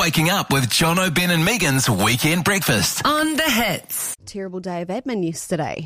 waking up with John O'Ben and Megan's Weekend Breakfast. On the hits. Terrible day of admin yesterday.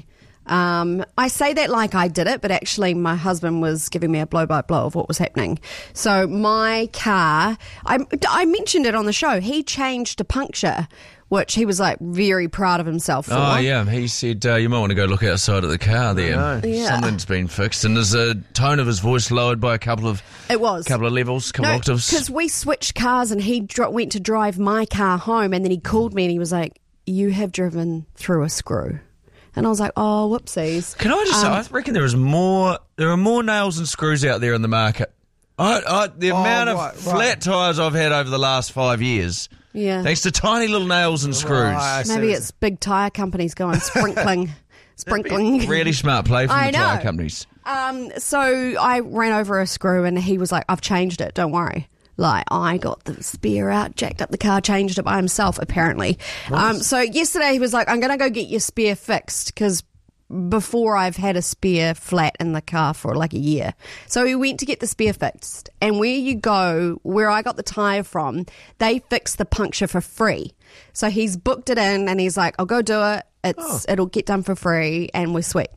I say that like I did it, but actually my husband was giving me a blow-by-blow of what was happening. So my car, I mentioned it on the show, he changed a puncture, which he was like very proud of himself for. Oh, yeah. He said, you might want to go look outside of the car there. Yeah. Something's been fixed. And there's a tone of his voice lowered by a couple of levels, couple of octaves. Because we switched cars and he went to drive my car home and then he called me and he was like, "You have driven through a screw." And I was like, "Oh, whoopsies." Can I just say, I reckon there are more nails and screws out there in the market. The amount of flat tyres I've had over the last 5 years, thanks to tiny little nails and screws. Maybe it's big tyre companies going sprinkling. Really smart play from the tyre companies. So I ran over a screw and he was like, "I've changed it, don't worry." Like, I got the spare out, jacked up the car, changed it by himself, apparently. Nice. So yesterday he was like, "I'm going to go get your spare fixed," because before I've had a spare flat in the car for like a year. So he went to get the spare fixed. And where I got the tyre from, they fix the puncture for free. So he's booked it in and he's like, "I'll go do it. It'll get done for free and we're sweet."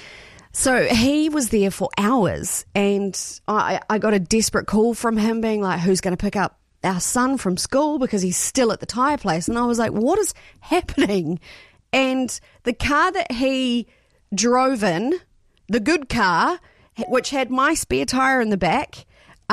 So he was there for hours and I got a desperate call from him being like, "Who's going to pick up our son from school?" because he's still at the tyre place. And I was like, what is happening? And the car that he drove in, the good car, which had my spare tyre in the back,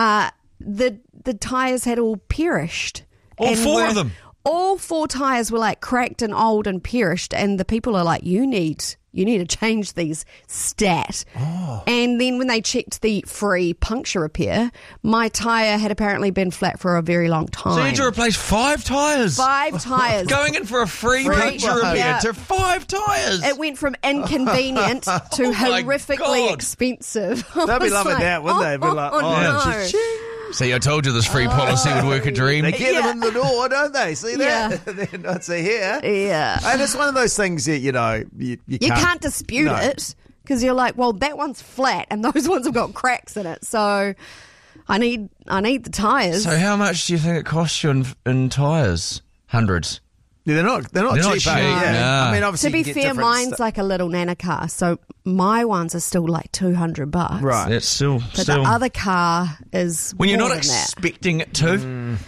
the tyres had all perished. All four of them? All four tyres were like cracked and old and perished. And the people are like, you need to change these stat. Oh. And then when they checked the free puncture repair, my tyre had apparently been flat for a very long time. So you had to replace 5 tyres? 5 tyres. Going in for a free puncture repair to 5 tyres? It went from inconvenient to horrifically expensive. They'd be loving that, wouldn't they? Be like, no. See, I told you this free policy would work a dream. They get them in the door, don't they? See that? They're not here. Yeah. And it's one of those things that, you can't dispute it because you're like, well, that one's flat and those ones have got cracks in it. So I need the tyres. So how much do you think it costs you in tyres? Hundreds. Yeah, they're not cheap. Yeah. No. I mean, obviously, to be fair, mine's like a little Nana car, so my ones are still like $200. Right, it's still. The other car is when you're more not than expecting it to,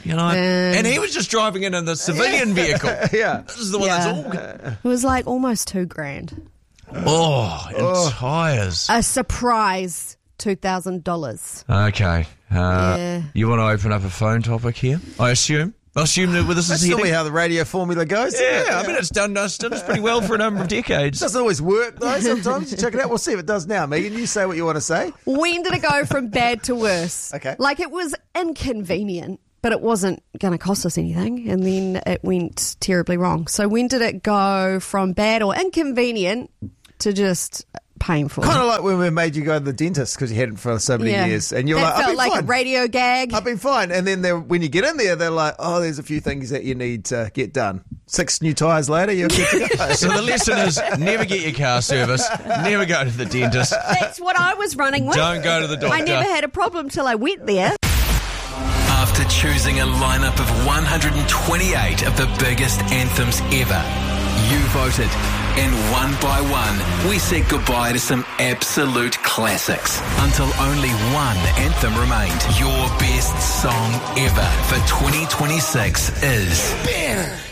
and he was just driving in the civilian vehicle. Yeah, this is the one that's all. It was like almost $2,000. And tyres. A surprise $2,000. Okay, you want to open up a phone topic here? I assume that this is That's normally how the radio formula goes. Yeah, I mean, it's done pretty well for a number of decades. It doesn't always work, though, sometimes. You check it out. We'll see if it does now. Megan, you say what you want to say. When did it go from bad to worse? Okay. Like, it was inconvenient, but it wasn't going to cost us anything, and then it went terribly wrong. So when did it go from bad or inconvenient to just painful? Kind of like when we made you go to the dentist because you hadn't for so many years, and you're that like, felt like fine. A radio gag. I've been fine, and then when you get in there, they're like, "Oh, there's a few things that you need to get done." 6 new tyres later, you're good to go. So the lesson is: never get your car serviced, never go to the dentist. That's what I was running with. Don't go to the doctor. I never had a problem till I went there. After choosing a lineup of 128 of the biggest anthems ever, you voted. And one by one, we said goodbye to some absolute classics until only one anthem remained. Your best song ever for 2026 is...